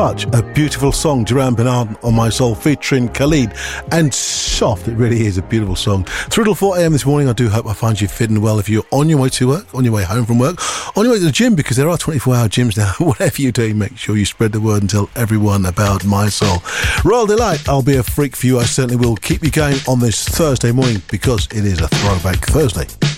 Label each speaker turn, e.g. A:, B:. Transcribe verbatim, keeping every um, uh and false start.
A: Such a beautiful song, Duran Bernard on My Soul featuring Khalid, and soft, it really is a beautiful song. three till four a.m. this morning. I do hope I find you fitting well if you're on your way to work, on your way home from work, on your way to the gym, because there are twenty-four hour gyms now. Whatever you do, make sure you spread the word and tell everyone about My Soul. Royal Delight, I'll be a freak for you. I certainly will keep you going on this Thursday morning because it is a throwback Thursday.